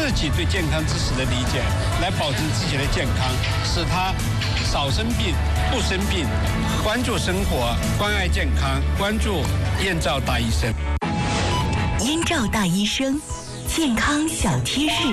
自己对健康知识的理解，来保证自己的健康，使他少生病、不生病，关注生活，关爱健康，关注燕赵大医生。 燕赵大医生，健康小贴士。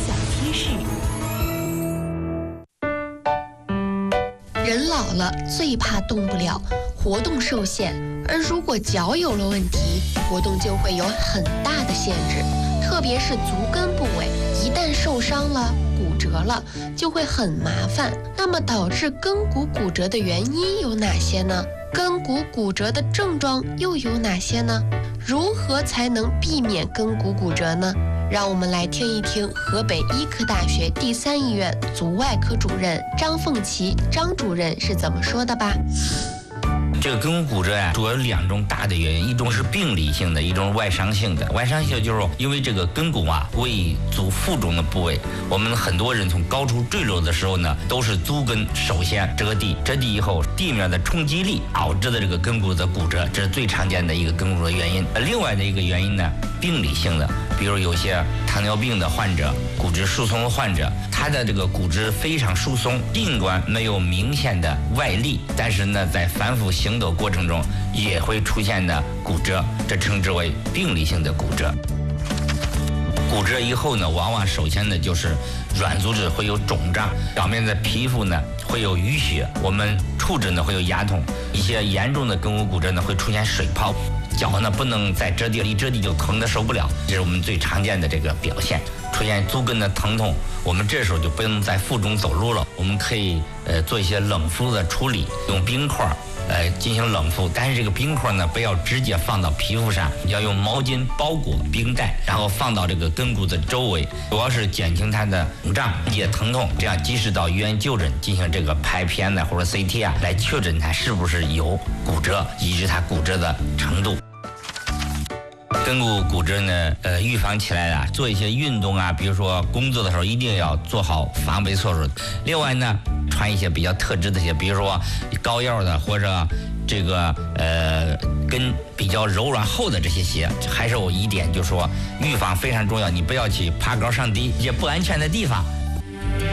人老了最怕动不了，活动受限，而如果脚有了问题，活动就会有很大的限制，特别是足跟部位，一旦受伤了、骨折了，就会很麻烦。那么导致跟骨骨折的原因有哪些呢？跟骨骨折的症状又有哪些呢？如何才能避免跟骨骨折呢？让我们来听一听河北医科大学第3医院足外科主任张凤琪张主任是怎么说的吧。 这个跟骨骨折主要有2种大的原因，一种是病理性的，一种是外伤性的。外伤性就是因为这个跟骨为足腹中的部位，我们很多人从高处坠落的时候呢，都是足跟首先折地以后，地面的冲击力导致的这个跟骨的骨折，这是最常见的一个跟骨的原因。另外的一个原因呢，病理性的，比如有些糖尿病的患者、骨质疏松的患者，他的这个骨质非常疏松，尽管没有明显的外力，但是呢，在反复行走过程中也会出现的骨折，这称之为病理性的骨折。骨折以后呢，往往首先呢就是软组织会有肿胀，表面的皮肤呢会有淤血，我们触诊呢会有牙痛，一些严重的跟骨骨折呢会出现水泡，脚呢不能再折地，一折地就疼得受不了，这是我们最常见的这个表现。出现足跟的疼痛，我们这时候就不能在腹中走路了，我们可以做一些冷敷的处理，用冰块进行冷敷，但是这个冰块呢不要直接放到皮肤上，要用毛巾包裹冰袋，然后放到这个跟骨的周围，主要是减轻它的肿胀、缓解疼痛，这样及时到医院就诊进行这个拍片呢或者 CT 来确诊它是不是有骨折，以及它骨折的程度。跟骨骨折呢，预防起来做一些运动比如说工作的时候一定要做好防备措施。另外呢，穿一些比较特制的鞋，比如说高腰的或者这个跟比较柔软厚的这些鞋。还是有一点就是说，预防非常重要，你不要去爬高上低一些不安全的地方，